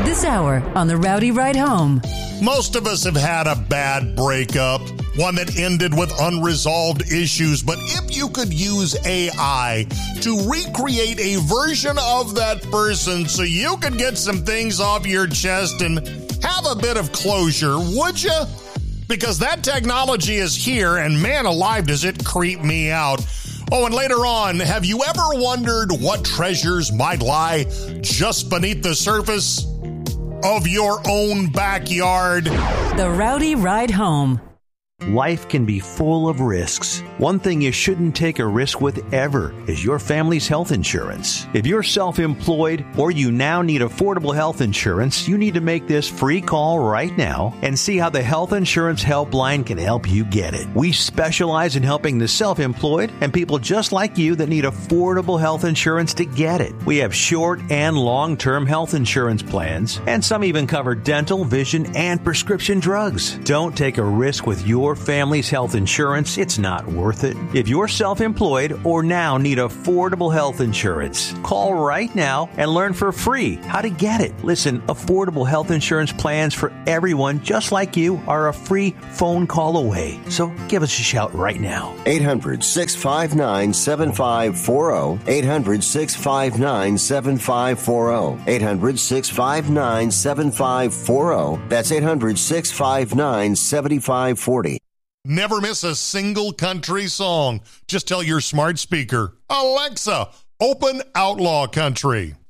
This hour on the Rowdy Ride Home. Most of us have had a bad breakup, one that ended with unresolved issues. But if you could use AI to recreate a version of that person so you could get some things off your chest and have a bit of closure, would you? Because that technology is here, and man alive, does it creep me out. Oh, and later on, have you ever wondered what treasures might lie just beneath the surface of your own backyard? The Rowdy Ride Home. Life can be full of risks. One thing you shouldn't take a risk with ever is your family's health insurance. If you're self-employed or you now need affordable health insurance, you need to make this free call right now and see how the Health Insurance Helpline can help you get it. We specialize in helping the self-employed and people just like you that need affordable health insurance to get it. We have short and long-term health insurance plans, and some even cover dental, vision, and prescription drugs. Don't take a risk with your family's health insurance. It's not worth it. If you're self-employed or now need affordable health insurance, call right now and learn for free how to get it. Listen, affordable health insurance plans for everyone just like you are a free phone call away. So give us a shout right now. 800-659-7540. 800-659-7540. 800-659-7540. That's 800-659-7540. Never miss a single country song. Just tell your smart speaker, Alexa, open Outlaw Country.